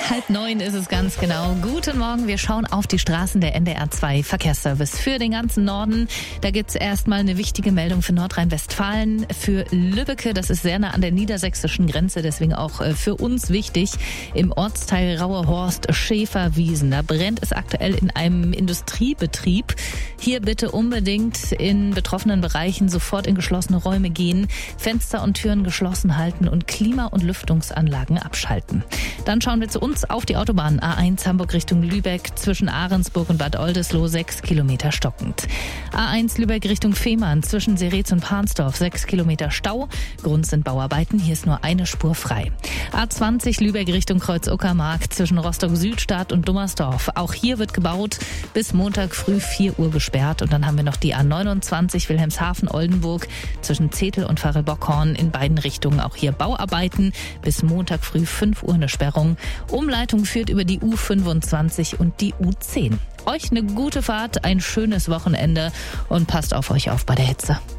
8:30 ist es ganz genau. Guten Morgen, wir schauen auf die Straßen der NDR 2 Verkehrsservice für den ganzen Norden. Da gibt's erstmal eine wichtige Meldung für Nordrhein-Westfalen, für Lübbecke. Das ist sehr nah an der niedersächsischen Grenze, deswegen auch für uns wichtig. Im Ortsteil Rauerhorst Schäferwiesen, da brennt es aktuell in einem Industriebetrieb. Hier bitte unbedingt in betroffenen Bereichen sofort in geschlossene Räume gehen, Fenster und Türen geschlossen halten und Klima- und Lüftungsanlagen abschalten. Dann schauen wir zu uns auf die Autobahn A1 Hamburg Richtung Lübeck, zwischen Ahrensburg und Bad Oldesloe 6 Kilometer stockend. A1 Lübeck Richtung Fehmarn, zwischen Seretz und Pansdorf 6 Kilometer Stau. Grund sind Bauarbeiten, hier ist nur eine Spur frei. A20 Lübeck Richtung Kreuz-Uckermark, zwischen Rostock-Südstadt und Dummersdorf. Auch hier wird gebaut, bis Montag früh 4 Uhr gesperrt. Und dann haben wir noch die A29 Wilhelmshaven-Oldenburg, zwischen Zetel und Pfarre-Bockhorn in beiden Richtungen. Auch hier Bauarbeiten, bis Montag früh 5 Uhr eine Sperrung. Umleitung führt über die U25 und die U10. Euch eine gute Fahrt, ein schönes Wochenende und passt auf euch auf bei der Hitze.